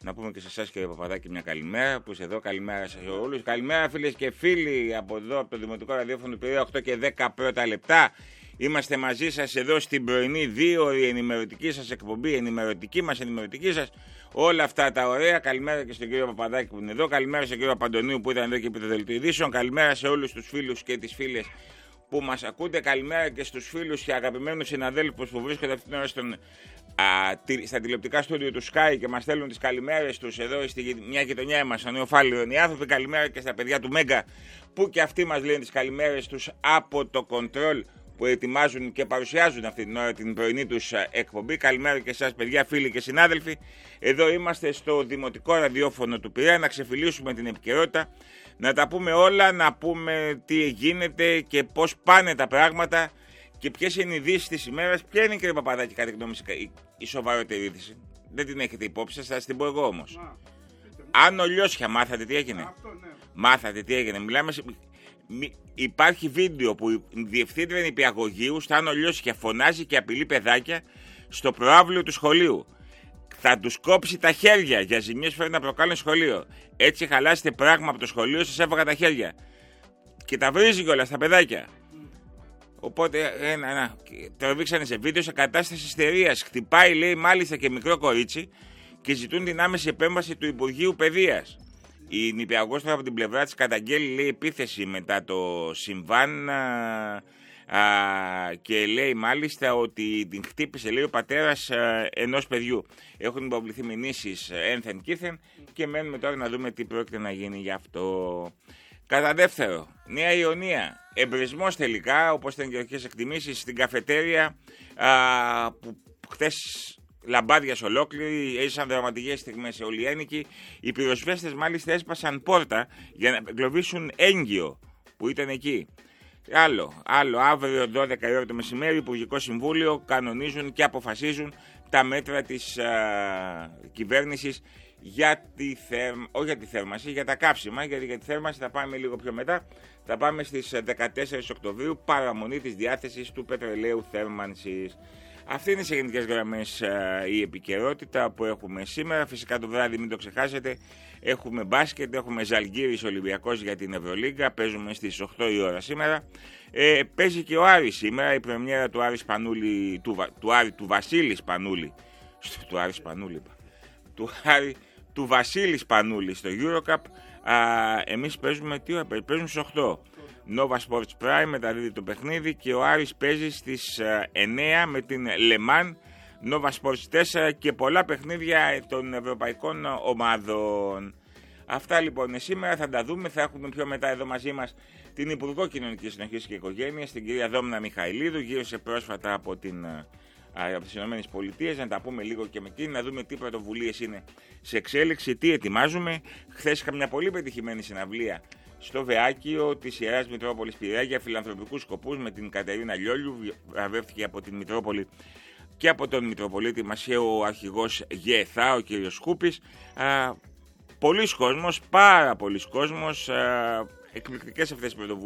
Να πούμε και σε εσάς, κύριε Παπαδάκη, μια καλημέρα που είσαι εδώ. Καλημέρα σε όλους. Καλημέρα, φίλες και φίλοι, από εδώ, από το Δημοτικό Ραδιόφωνο Πειραιά, 8 και 10 πρώτα λεπτά. Είμαστε μαζί σας εδώ στην πρωινή 2ωρη ενημερωτική σας εκπομπή, ενημερωτική σας. Όλα αυτά τα ωραία. Καλημέρα και στον κύριο Παπαδάκη που είναι εδώ. Καλημέρα στον κύριο Παντονίου που ήταν εδώ και επί το δελτίο ειδήσεων. Καλημέρα σε όλους τους φίλους και τις φίλες που μας ακούτε. Καλημέρα και στους φίλους και αγαπημένους συναδέλφους που βρίσκονται αυτή την ώρα στα τηλεοπτικά στούντιο του Sky και μας στέλνουν τις καλημέρες τους εδώ στη μια γειτονιά μας, στο Νεοφάλιο οι άνθρωποι. Καλημέρα και στα παιδιά του Μέγκα που και αυτοί μας λένε τις καλημέρες τους από το Control που ετοιμάζουν και παρουσιάζουν αυτή την ώρα την πρωινή τους εκπομπή. Καλημέρα και εσάς, παιδιά, φίλοι και συνάδελφοι. Εδώ είμαστε στο Δημοτικό Ραδιόφωνο του Πειραιά να ξεφυλίσουμε την επικαιρότητα, να τα πούμε όλα, να πούμε τι γίνεται και πώς πάνε τα πράγματα και ποιες είναι οι ειδήσεις της ημέρας. Ποια είναι, κύριε Παπαδάκη, κατά γνώμη η σοβαρότερη είδηση? Δεν την έχετε υπόψη σας, θα σας την πω εγώ όμως. Άνω Λιώσια, μάθατε τι έγινε? Μάθατε τι έγινε? Μιλάμε. Υπάρχει βίντεο που η διευθύντρια νηπιαγωγείου στα Άνω Λιώσια φωνάζει και απειλεί παιδάκια στο προάβλιο του σχολείου. Θα τους κόψει τα χέρια για ζημιές φέρει να προκάλουν σχολείο. Έτσι χαλάσετε πράγμα από το σχολείο, σας έβαγα τα χέρια. Και τα βρίζει κιόλας τα παιδάκια. Οπότε τραβήξανε σε βίντεο σε κατάσταση ιστερίας. Χτυπάει, λέει, μάλιστα και μικρό κορίτσι και ζητούν την άμεση επέμβαση του Υπουργείου Παιδείας. Η νηπιαγωγός τώρα από την πλευρά της καταγγέλει, λέει, επίθεση μετά το συμβάν και λέει μάλιστα ότι την χτύπησε, λέει, ο πατέρας ενός παιδιού. Έχουν υποβληθεί μηνύσεις ένθεν κήθεν και μένουμε τώρα να δούμε τι πρόκειται να γίνει γι' αυτό. Κατά δεύτερο, Νέα Ιωνία, εμπρισμός τελικά, όπως ήταν και αρχικές εκτιμήσεις, στην καφετέρια που χθες λαμπάδιας ολόκληρη, έζησαν δραματικές στιγμές σε Ολιένικη. Οι πυροσβέστες μάλιστα έσπασαν πόρτα για να εγκλωβίσουν έγκυο που ήταν εκεί. Άλλο, αύριο 12 η ώρα το μεσημέρι, Υπουργικό Συμβούλιο κανονίζουν και αποφασίζουν τα μέτρα της κυβέρνησης για όχι για τη θέρμανση, για τα καύσιμα, γιατί για τη θέρμανση θα πάμε λίγο πιο μετά. Θα πάμε στις 14 Οκτωβρίου, παραμονή της διάθεσης του πετρελαίου θέρμανσης. Αυτή είναι σε γενικές γραμμές η επικαιρότητα που έχουμε σήμερα. Φυσικά το βράδυ μην το ξεχάσετε. Έχουμε μπάσκετ, έχουμε Ζαλγκίρις Ολυμπιακός για την Ευρωλίγκα. Παίζουμε στις 8 η ώρα σήμερα. Παίζει και ο Άρης σήμερα, η πρεμιέρα του Άρη Σπανούλη, του Βασίλη Σπανούλη. Του Βασίλη Σπανούλη στο Eurocup. Εμείς παίζουμε τι ώρα? Παίζουν στις 8. Nova Sports Prime μεταδίδει το παιχνίδι και ο Άρης παίζει στις 9 με την Λεμάν, Nova Sports 4 και πολλά παιχνίδια των ευρωπαϊκών ομάδων. Αυτά λοιπόν σήμερα θα τα δούμε. Θα έχουμε πιο μετά εδώ μαζί μας την Υπουργό Κοινωνικής Συνοχής και Οικογένειας, την κυρία Δόμνα Μιχαηλίδου, γύρισε πρόσφατα από τις ΗΠΑ, να τα πούμε λίγο και με εκείνη, να δούμε τι πρωτοβουλίες είναι σε εξέλιξη, τι ετοιμάζουμε. Χθες είχα μια πολύ πετυχημένη συναυλία στο Βεάκιο της Ιεράς Μητρόπολης Πειραιά για φιλανθρωπικούς σκοπούς με την Κατερίνα Λιόλιου. Βραβεύτηκε από την Μητρόπολη και από τον Μητροπολίτη μας και ο αρχηγός ΓΕΘΑ, ο κύριος Σκούπης. Πολλοί κόσμος, πάρα πολλοί κόσμος, εκπληκτικές αυτές οι πρωτοβουλίες.